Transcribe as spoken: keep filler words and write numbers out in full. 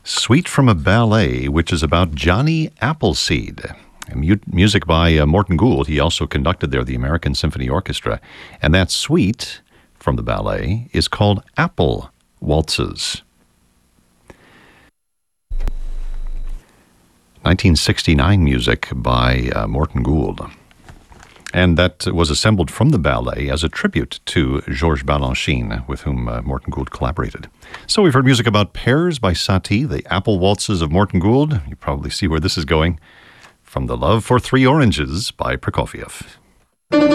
Suite from a Ballet, which is about Johnny Appleseed. Mu- music by uh, Morton Gould. He also conducted there the American Symphony Orchestra. And that suite from the ballet is called Apple Waltzes. nineteen sixty-nine music by uh, Morton Gould. And that was assembled from the ballet as a tribute to Georges Balanchine, with whom uh, Morton Gould collaborated. So we've heard music about Pears by Satie, the Apple Waltzes of Morton Gould. You probably see where this is going. From The Love for Three Oranges by Prokofiev.